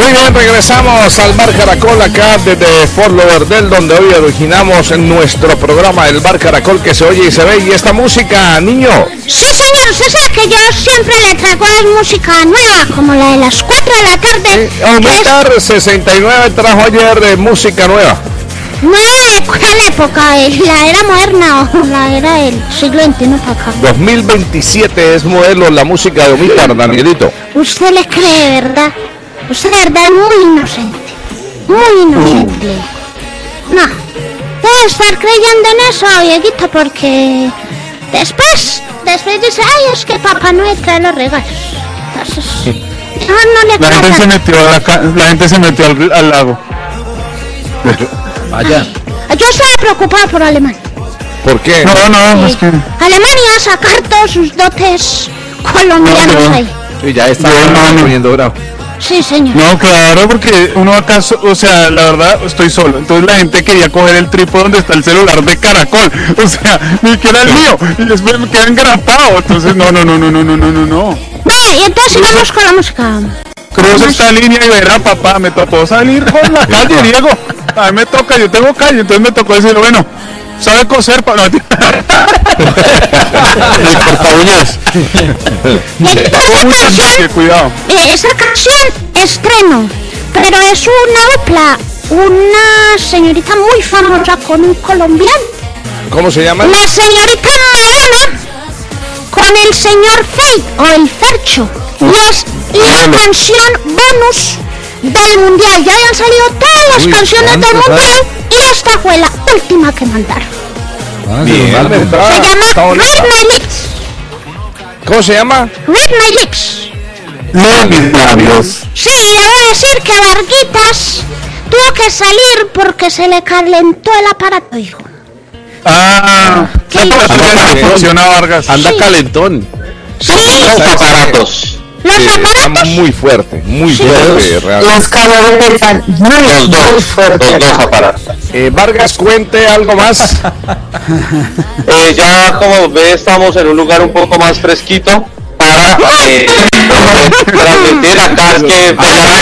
Muy bien, regresamos al Bar Caracol acá desde Fort Lauderdale, donde hoy originamos nuestro programa, el Bar Caracol, que se oye y se ve. Y esta música, niño. Sí, señor, usted sabe que yo siempre le traigo música nueva, como la de las 4 de la tarde. Sí, Aumentar 69 trajo ayer música nueva. ¿Nueva de cuál época? ¿La era moderna o la era del siglo XXI para acá? 2027 es modelo la música de Omitar, Danielito. Usted le cree, ¿verdad? Usted de verdad es muy inocente. Muy inocente. No, debe estar creyendo en eso, Dieguito, porque después dice, ay, es que Papá Noel trae los regalos. Entonces, no le la gente se metió al lago. Vaya. Yo estaba preocupado por Alemania. ¿Por qué? No, es que... Alemania va a sacar todos sus dotes colombianos ahí. Sí, ya está poniendo bravo. Sí, señor. No, claro, porque uno acaso, o sea, la verdad, estoy solo. Entonces la gente quería coger el trípode donde está el celular de Caracol. O sea, ni que era el mío. Y después me quedé engrapado. Entonces, no. Vale, y entonces vamos con la música. Cruzo esta línea y verá, papá, me tocó salir con la calle, Diego. A mí me toca, yo tengo calle, entonces me tocó decirle, bueno, ¿sabe coser? No, cuidado. Esa canción estreno, pero es una dupla, una señorita muy famosa con un colombiano. ¿Cómo se llama? La señorita Madonna con el señor Fate o el Fercho. Y es la canción bonus del mundial. Ya habían salido todas las canciones del mundial y esta fue la última que mandaron. Bien, se llama Read My Lips. ¿Cómo se llama? Read My Lips. Lee mis labios. Sí, le voy a decir que Varguitas tuvo que salir porque se le calentó el aparato, hijo. Funciona Vargas. Anda Sí. Calentón. Sí, Los aparatos. los Está aparatos. muy fuerte, Sí. realmente. Los calores están muy fuertes. Los dos aparatos. Vargas, cuente algo más. Ya como ve, estamos en un lugar un poco más fresquito para transmitir acá. Es que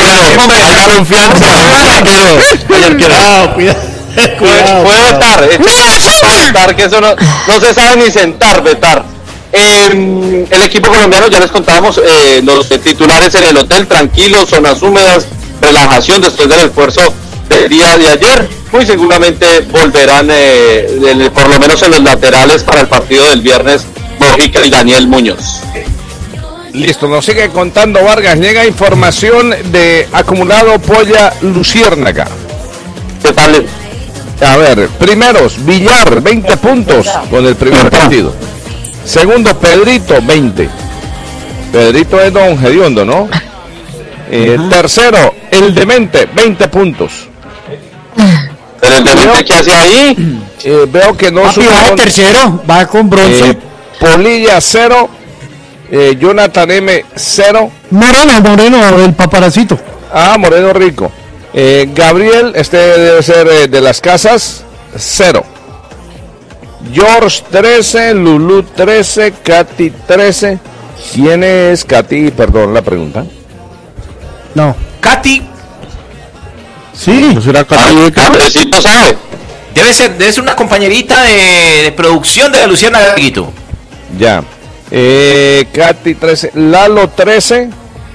puede estar, que eso no se sabe ni sentar, vetar. El equipo colombiano, ya les contábamos, los titulares en el hotel, tranquilos, zonas húmedas, relajación después del esfuerzo del día de ayer. Muy seguramente volverán, por lo menos en los laterales, para el partido del viernes, Mojica y Daniel Muñoz. Listo, nos sigue contando Vargas. Llega información de acumulado Polla Luciérnaga. ¿Qué tal? A ver, primeros, Villar, 20 puntos con el primer partido. Segundo, Pedrito, 20. Pedrito es don Gediondo, ¿no? Tercero, el Demente, 20 puntos. ¿Pero el Demente qué hace ahí? Veo que no subió. Tercero, va con bronce. Polilla, 0. Jonathan M, 0. Moreno, el paparacito. Moreno Rico. Gabriel, este debe ser de las casas, 0. George, 13. Lulu, 13. Katy, 13. ¿Quién es Katy? Perdón la pregunta. No. Katy. Sí. ¿No será Katy? Andresito sabe. Debe ser una compañerita de producción de la Luciana Garguito. Ya. Katy, 13. Lalo, 13.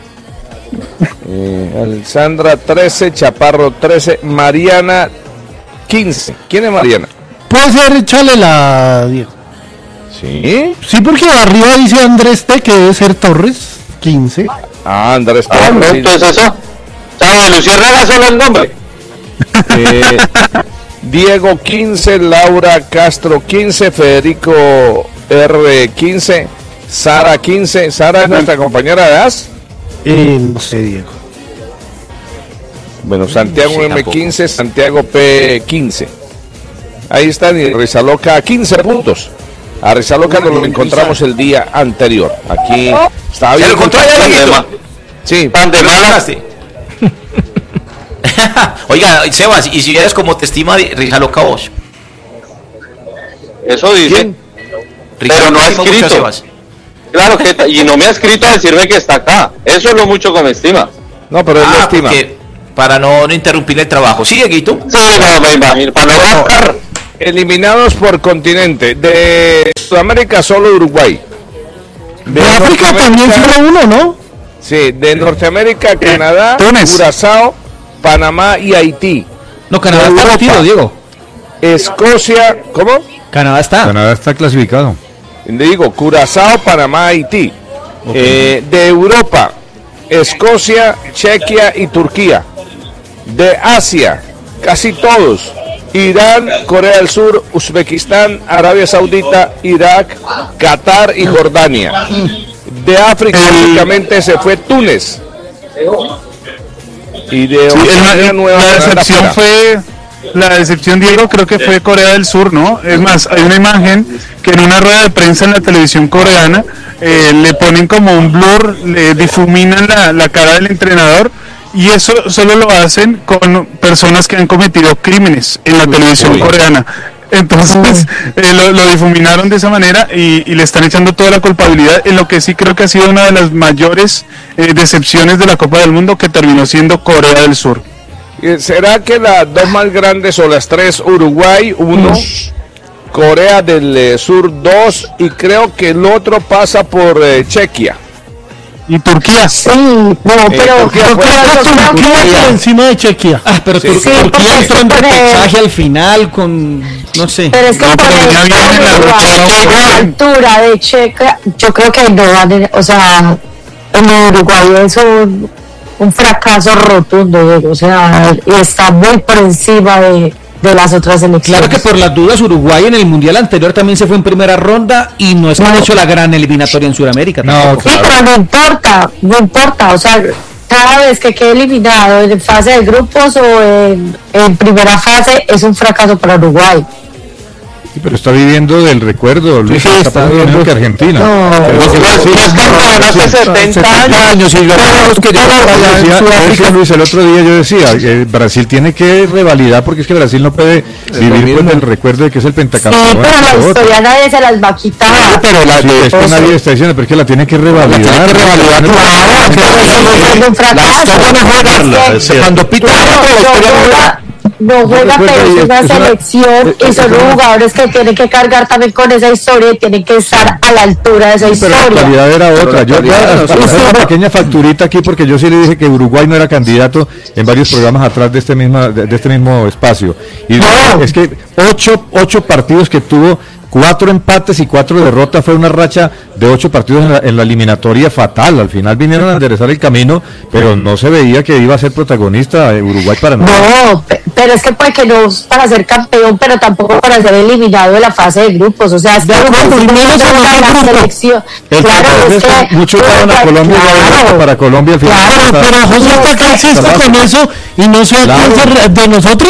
Alexandra, 13. Chaparro, 13. Mariana, 15. ¿Quién es Mariana? Puede ser, échale la... Diego. ¿Sí? Sí, porque arriba dice Andrés T, que debe ser Torres, 15. Andrés T. Entonces eso. ¿Sabe? Luciérnaga solo el nombre. Diego, 15. Laura Castro, 15. Federico R, 15. Sara, 15. Sara es nuestra compañera de AS. No sé, Diego. Bueno, Santiago M, 15. Santiago P, 15. Ahí están, y Rizaloca, 15 puntos. A Rizaloca nos lo encontramos el día anterior. Aquí estaba bien. ¿Se lo encontró allá? Sí. Pan de mala. Oiga, Sebas, ¿y si vieras como te estima Rizaloca vos? Eso dice. ¿Quién? Pero no ha escrito. Claro que y no me ha escrito a decirme que está acá. Eso es lo mucho que me estima. No, pero él lo estima. para no interrumpir el trabajo. ¿Sí, Dieguito? Sí, no, me imagino. Para no gastar. Eliminados por continente. De Sudamérica solo Uruguay. De África también solo uno, ¿no? Sí, de Norteamérica, Canadá, Túnez, Curazao, Panamá y Haití. No, Canadá está metido, Diego. Escocia, ¿cómo? Canadá está. Canadá está clasificado. Le digo, Curazao, Panamá, Haití. De Europa, Escocia, Chequia y Turquía. De Asia, casi todos. Irán, Corea del Sur, Uzbekistán, Arabia Saudita, Irak, Qatar y Jordania. De África únicamente se fue Túnez. Y de Oceanía, Nueva la Zelanda decepción fuera. fue, la decepción, Diego, creo que fue Corea del Sur, ¿no? Es más, hay una imagen que en una rueda de prensa en la televisión coreana le ponen como un blur, le difuminan la cara del entrenador, y eso solo lo hacen con personas que han cometido crímenes en la televisión coreana. Entonces lo difuminaron de esa manera y le están echando toda la culpabilidad en lo que sí creo que ha sido una de las mayores decepciones de la Copa del Mundo, que terminó siendo Corea del Sur. ¿Será que las dos más grandes o las tres, Uruguay 1, Corea del Sur 2 y creo que el otro pasa por Chequia? Y Turquía. Sí, no, pero Turquía yo fue- creo Turquía por encima de Chequia. Ah, pero Sí, Turquía porque entró en por el- repechaje al final con, no sé. Pero es que No, por pero ya viene la la altura de Checa, yo creo que no van, o sea, en Uruguay es un fracaso rotundo, o sea, y está muy por encima de las otras elecciones. Claro que por las dudas Uruguay en el mundial anterior también se fue en primera ronda y no es que han hecho la gran eliminatoria en Sudamérica. No, Sí, pero no importa, o sea, cada vez que quede eliminado en fase de grupos o en primera fase es un fracaso para Uruguay. Sí, pero está viviendo del recuerdo, Luis, Sí, está está pasando lo mismo viviendo. que Argentina. No. Creo que Los campeones hace 70 años. y los que Decía Luis, el otro día yo decía que Brasil tiene que revalidar, porque es que Brasil no puede vivir pues del recuerdo de que es el Sí, pentacampeón. pero la otro. historia nadie se las va a quitar. Pero es que nadie está diciendo, pero es que la tiene que revalidar. Cuando Pita No juega, pero es una selección y son jugadores que tienen que cargar también con esa historia y tienen que estar a la altura de esa Pero la historia. actualidad era otra. Yo hasta una pequeña facturita aquí, porque yo sí le dije que Uruguay no era candidato en varios programas atrás de este mismo espacio. Y es que ocho partidos que tuvo, 4 empates y 4 derrotas, fue una racha de 8 partidos en la eliminatoria fatal. Al final vinieron a enderezar el camino, pero no se veía que iba a ser protagonista Uruguay para nada. No, pero es que puede que no es para ser campeón, pero tampoco para ser eliminado de la fase de grupos. O sea, es que la selección. Claro, es que muchos fueron a Colombia para Colombia al final. Pero José está que insiste con eso y no se alcanza de nosotros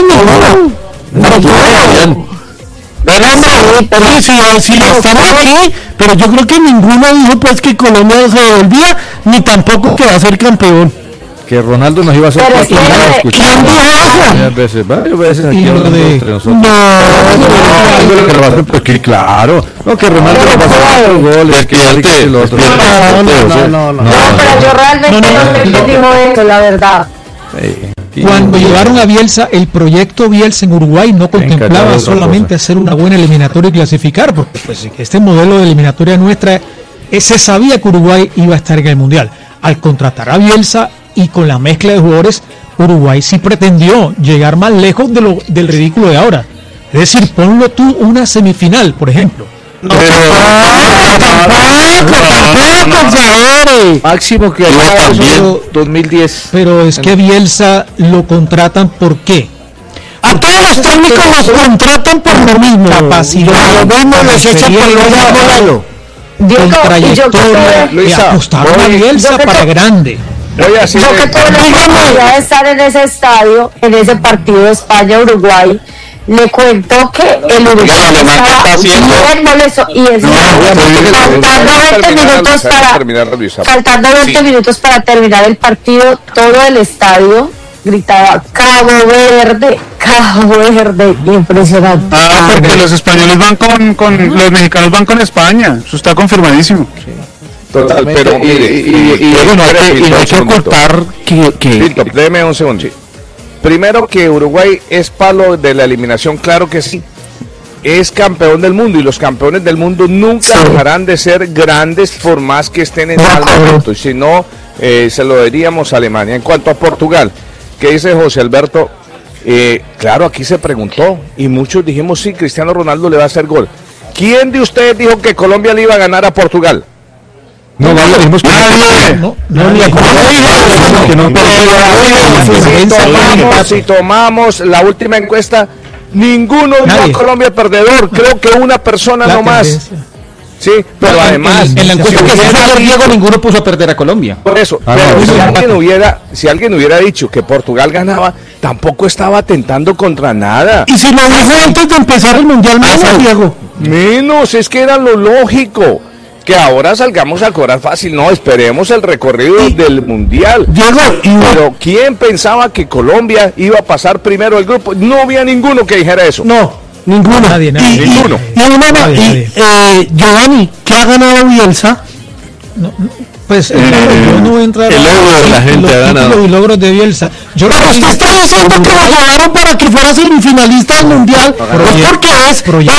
Sí, están aquí, pero yo creo que ninguno dijo pues que Colombia se devolvía, ni tampoco que va a ser campeón. Que Ronaldo nos iba a hacer Pero es que- ¿Quién dijo eso? Varias veces aquí Y lo hablando de- entre nosotros. No, Que lo va a hacer, porque claro, no, que Ronaldo le va a hacer 4 goles, que el otro. no. No, pero yo realmente no sé quién dijo eso, la verdad. Cuando llevaron a Bielsa, el proyecto Bielsa en Uruguay no contemplaba encantado otra solamente hacer una buena eliminatoria y clasificar, porque pues, este modelo de eliminatoria nuestra, se sabía que Uruguay iba a estar en el Mundial. Al contratar a Bielsa y con la mezcla de jugadores, Uruguay sí pretendió llegar más lejos del ridículo de ahora. Es decir, ponlo tú una semifinal, por ejemplo. Máximo que haya sido 2010. Pero es que Bielsa lo contratan ¿por qué? A todos los técnicos los contratan por lo mismo. Capacidad, Lo mismo les echa por lo Diego, con y yo que trayectoria, tuve- y apostaron a Bielsa yo que para tu- grande. Voy a decir, yo que tuve la oportunidad de estar en ese estadio, en ese partido de España-Uruguay, le cuento que el Uruguay Ya, Alemania está estaba haciendo- bien molesto y es faltando 20 minutos para faltando 20 minutos para terminar el partido, todo el estadio gritaba Cabo Verde, impresionante. Porque los españoles van con los mexicanos van con España, eso está confirmadísimo. Total, pero mire, y no hay que ocultar que Víctor, déme un segundo. Primero que Uruguay es palo de la eliminación, claro que sí. Es campeón del mundo y los campeones del mundo nunca dejarán de ser grandes por más que estén en mal momento. Y si no, se lo diríamos a Alemania. En cuanto a Portugal, ¿qué dice José Alberto? Claro, aquí se preguntó y muchos dijimos sí, Cristiano Ronaldo le va a hacer gol. ¿Quién de ustedes dijo que Colombia le iba a ganar a Portugal? No, dijimos que si tomamos la última encuesta, ninguno dio a Colombia perdedor, creo que una persona nomás. Sí, pero además en la encuesta que se hizo Diego, ninguno puso a perder a Colombia. Por eso, pero si alguien hubiera dicho que Portugal ganaba, tampoco estaba atentando contra nada. Y si lo dijo antes de empezar el Mundial, menos, Diego. Menos, es que era lo lógico. Que ahora salgamos a cobrar fácil, no, esperemos el recorrido del Mundial. Diego, pero ¿quién pensaba que Colombia iba a pasar primero el grupo? No había ninguno que dijera eso. No, ninguno. Nadie. Ninguno. Giovanni, ¿qué ha ganado Bielsa? Pues yo no voy a entrar el logro de la gente ha ganado. Y logros de Bielsa. Pero usted está diciendo que lo llevaron para que fuera semifinalista del Mundial, porque es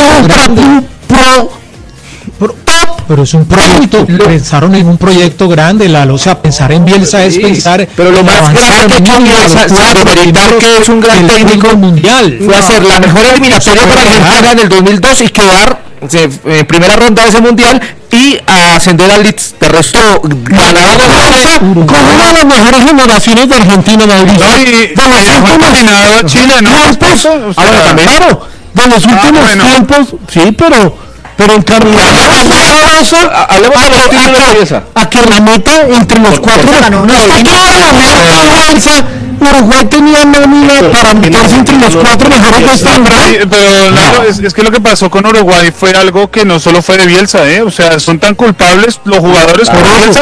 pero es un proyecto, pensaron en un proyecto grande, o sea, pensar en Bielsa es pensar, pero lo más grande que ha hecho Bielsa, que es un gran técnico mundial, fue hacer la mejor eliminatoria para Argentina en el 2002 y quedar en primera ronda de ese mundial y ascender al Leeds. De resto, ganador con una de las mejores generaciones de Argentina, Madrid. Chile, ¿no? Claro, de los últimos tiempos, sí, pero en cambio a que la meta entre los cuatro Uruguay tenía nómina para meterse entre los cuatro mejores de pero es que lo que pasó con Uruguay fue algo que no solo fue de Bielsa, o sea, son tan culpables los jugadores como Bielsa.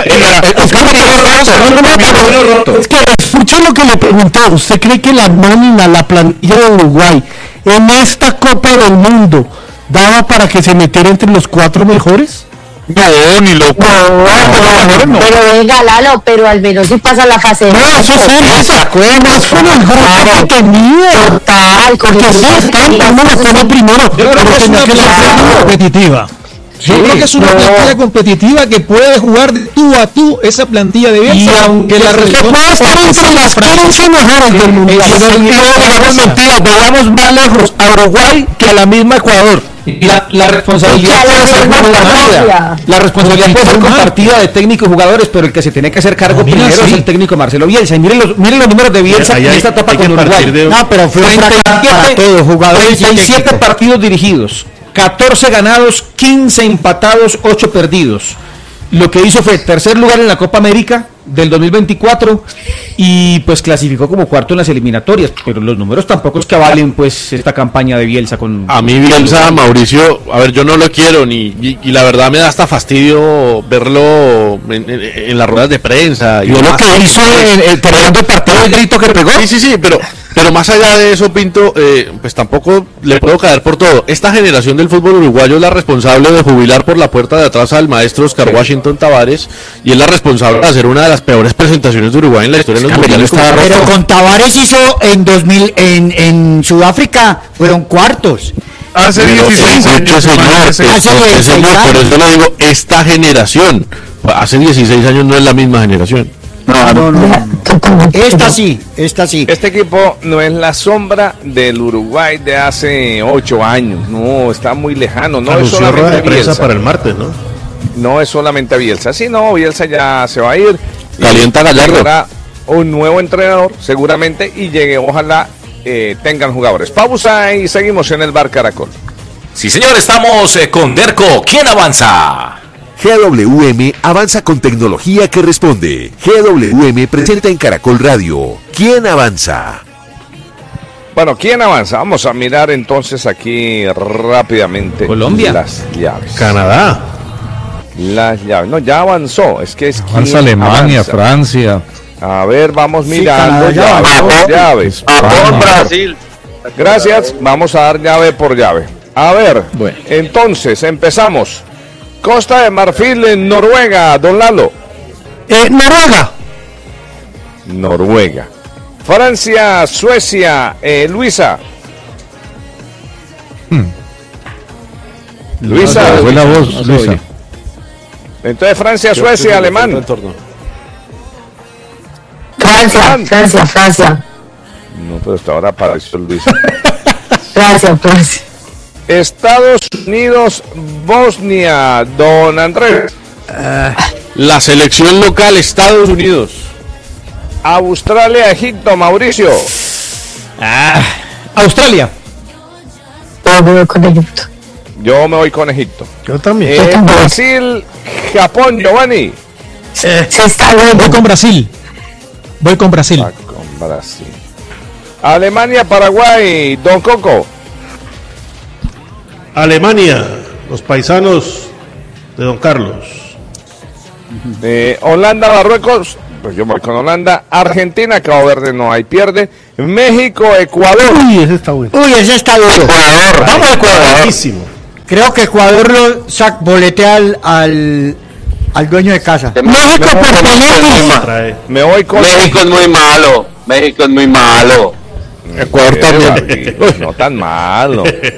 Es que escuche lo que le pregunté, ¿usted cree que la nómina, la plantilla de Uruguay en esta Copa del Mundo daba para que se metiera entre los cuatro mejores? No, ni loco. Pero venga, Lalo, pero al menos si pasa la fase. No, eso sí, ¿acuerdas? Fue el mejor que tenía. Total, porque sí, están dando la cosa primero. Yo creo que es una plantilla competitiva. Yo creo que es una plantilla competitiva que puede jugar de tú a tú esa plantilla de Bielsa. Y aunque la respuesta puede estar entre las 15 mejores del mundo. Vamos más lejos a Uruguay que a la misma Ecuador. La responsabilidad puede ser compartida. La responsabilidad puede ser compartida de técnicos y jugadores, pero el que se tiene que hacer cargo primero es el técnico Marcelo Bielsa. Y miren los números de Bielsa en esta etapa con Uruguay. No, pero fue un fracaso para todos, jugadores. 37 partidos dirigidos, 14 ganados, 15 empatados, 8 perdidos. Lo que hizo fue tercer lugar en la Copa América del 2024 y pues clasificó como cuarto en las eliminatorias, pero los números tampoco es que avalen pues esta campaña de Bielsa con... A mí Bielsa, Mauricio, a ver, yo no lo quiero y la verdad me da hasta fastidio verlo en las ruedas de prensa. Yo lo que hizo terminando el partido, el grito que pegó. Sí, pero más allá de eso, Pinto, pues tampoco le puedo caer por todo. Esta generación del fútbol uruguayo es la responsable de jubilar por la puerta de atrás al maestro Oscar Washington Tavares y es la responsable de hacer una de las peores presentaciones de Uruguay en la historia de los mundiales. Pero con Tavares hizo en 2000 en Sudáfrica fueron cuartos. Hace 16 años. Por eso le digo, esta generación, hace 16 años no es la misma generación. No. Esta sí. Este equipo no es la sombra del Uruguay de hace 8 años, no, está muy lejano, no es solamente Bielsa para el martes, ¿no? No es solamente Bielsa, sí, no, Bielsa ya se va a ir. Calienta Gallardo. Llegará un nuevo entrenador, seguramente, y llegue, ojalá tengan jugadores. Pausa y seguimos en el Bar Caracol. Sí, señor, estamos con Derco. ¿Quién avanza? GWM avanza con tecnología que responde. GWM presenta en Caracol Radio. ¿Quién avanza? Bueno, ¿quién avanza? Vamos a mirar entonces aquí rápidamente. Colombia. Las llaves. Canadá. Las llaves. No, ya avanzó. Es que es avanza Alemania, avanza. Francia. A ver, vamos mirando llaves. Japón, Brasil. Gracias. Vamos a dar llave por llave. A ver, bueno. Entonces empezamos. Costa de Marfil en Noruega, don Lalo. Noruega. Francia, Suecia, Luisa. Luisa. Buena voz, Luisa. Entonces Francia, Suecia, alemán. Francia. No, pero hasta ahora apareció Luisa. Francia. Estados Unidos, Bosnia, don Andrés. La selección local, Estados Unidos. Australia, Egipto, Mauricio. Australia. Yo me voy con Egipto. Yo también. Brasil, Japón, Giovanni. Voy con Brasil. Con Brasil. Alemania, Paraguay, don Coco. Alemania, los paisanos de don Carlos. Holanda, Marruecos, pues yo voy con Holanda. Argentina, Cabo Verde no hay pierde. México, Ecuador. Uy, ese está bueno. Ese está duro. Ecuador. Vamos a Ecuador. Buenísimo. Creo que Ecuador lo boletea al dueño de casa. México por penaltis. Me voy con México es muy malo. Ecuador también. No tan malo.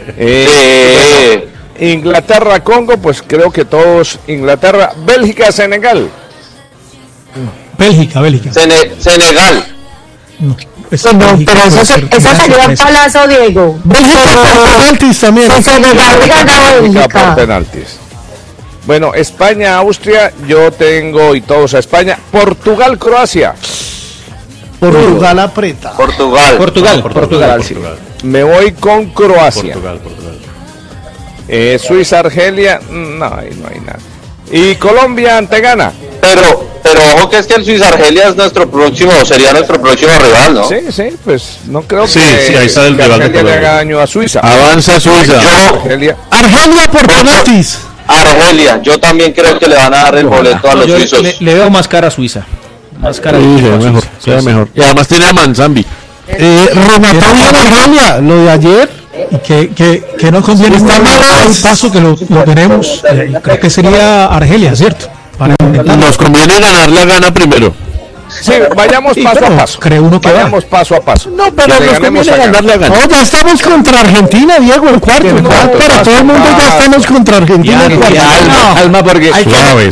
Inglaterra, Congo, pues creo que todos. Inglaterra, Bélgica, Senegal. Bélgica. Senegal. No, pero eso sería un palazo, Diego. Bélgica por penaltis también. Bélgica por penaltis. Bueno, España, Austria, yo tengo y todos a España. Portugal, Croacia. Portugal aprieta. Portugal. Sí. Me voy con Croacia. Portugal. Suiza, Argelia, no hay nada. Y Colombia, ante Ghana. Pero ojo que es que el Suiza-Argelia sería nuestro próximo rival, ¿no? Sí, pues no creo que, ahí está el que rival de Argelia le Colombia. haga daño a Suiza. Avanza Suiza. Argelia por penaltis. Argelia, yo también creo que le van a dar el boleto a los suizos. Le veo más cara a Suiza. Más cara a Suiza. Mejor. Y además tiene a Manzambi. Remató bien Argelia, lo de ayer. Y que no conviene estar el paso que lo tenemos. Creo que sería Argelia, ¿cierto? Nos conviene ganarle a Ghana primero. Sí, vayamos paso a paso. Creo uno que vayamos paso a paso. No, pero nos conviene ganarle a Ghana. No, ya estamos contra Argentina, Diego, el cuarto. Pero todo el mundo ya estamos contra Argentina. Calma, porque Suave.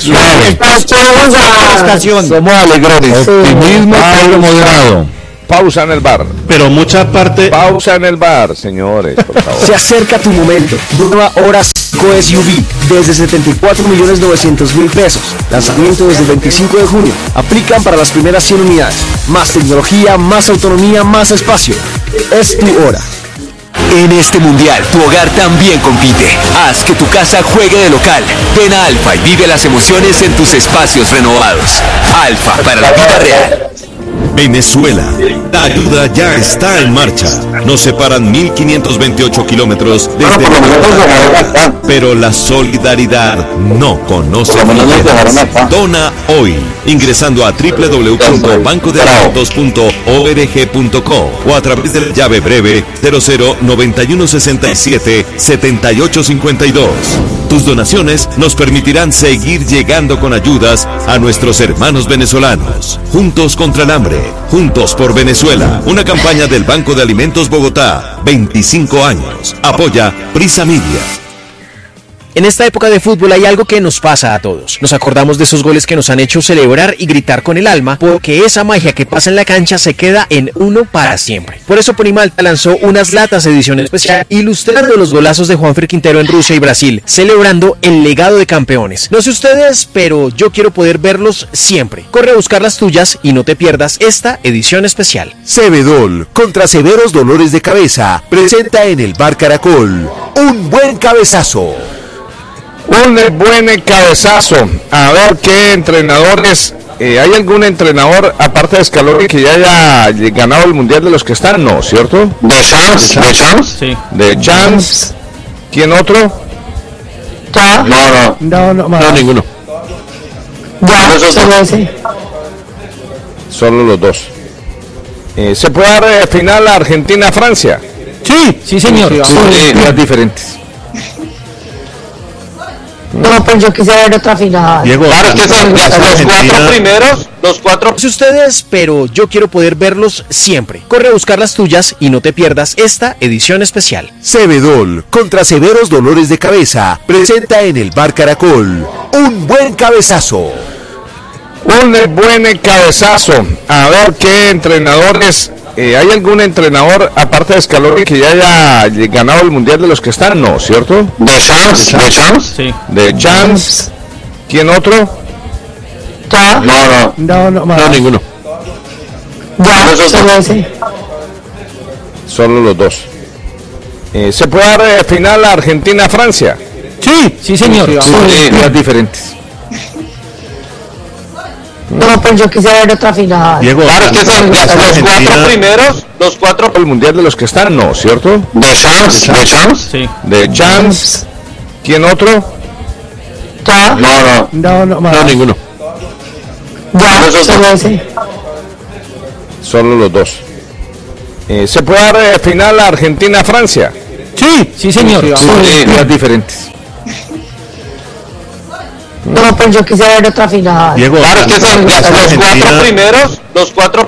somos alegrones. Optimismo pero moderado. Pausa en el bar. Pero mucha parte. Pausa en el bar, señores, por favor. Se acerca tu momento. Nueva Hora 5 SUV desde 74.900.000 pesos. Lanzamiento desde el 25 de junio. Aplican para las primeras 100 unidades. Más tecnología, más autonomía, más espacio. Es tu hora. En este mundial, tu hogar también compite. Haz que tu casa juegue de local. Ven a Alfa y vive las emociones en tus espacios renovados. Alfa para la vida real. Venezuela, la ayuda ya está en marcha. Nos separan 1.528 kilómetros desde Venezuela, pero la solidaridad no conoce fronteras. Dona hoy, ingresando a www.bancodealimentos.org.co o a través de la llave breve 0091677852. Tus donaciones nos permitirán seguir llegando con ayudas a nuestros hermanos venezolanos. Juntos contra el hambre, juntos por Venezuela. Una campaña del Banco de Alimentos Bogotá. 25 años. Apoya Prisa Media. En esta época de fútbol hay algo que nos pasa a todos. Nos acordamos de esos goles que nos han hecho celebrar y gritar con el alma, porque esa magia que pasa en la cancha se queda en uno para siempre. Por eso Ponimalta lanzó unas latas edición especial ilustrando los golazos de Juanfer Quintero en Rusia y Brasil, celebrando el legado de campeones. No sé ustedes, pero yo quiero poder verlos siempre. Corre a buscar las tuyas y no te pierdas esta edición especial. Cebedol, contra severos dolores de cabeza, presenta en el Bar Caracol un buen cabezazo. Un buen cabezazo. A ver qué entrenadores. ¿Hay algún entrenador, aparte de Scaloni, que ya haya ganado el mundial de los que están? No, ¿cierto? ¿De Champs? Sí. De Champs. ¿Quién otro? No, ninguno. Solo los dos. ¿Se puede dar final a Argentina-Francia? Sí, señor. Días diferentes. No, pues yo quisiera ver otra final. Diego, Claro, es que son los cuatro primeros, los cuatro. No sé ustedes, pero yo quiero poder verlos siempre. Corre a buscar las tuyas y no te pierdas esta edición especial. Cebedol, contra severos dolores de cabeza, presenta en el Bar Caracol un buen cabezazo. Un buen cabezazo. A ver qué entrenadores. ¿Hay algún entrenador, aparte de Scaloni, que ya haya ganado el Mundial de los que están? No, ¿cierto? ¿De Champs? Sí. De Champs. ¿Quién otro? No, ninguno. Ya, solo ese. Solo los dos. ¿Se puede dar final a Argentina-Francia? Sí, señor. Días diferentes. No, pues yo quisiera ver otra final. Diego, Claro, es que son los cuatro primeros, los cuatro. El Mundial de los que están, no, ¿cierto? ¿De Champs? ¿De Champs? Sí. De Champs. ¿Quién otro? no, ninguno. Ya, solo ese. Solo los dos. ¿Se puede dar final a Argentina-Francia? Sí, señor. Días diferentes. No, pues yo quisiera ver otra final. Diego, Claro, es que son los cuatro primeros, los cuatro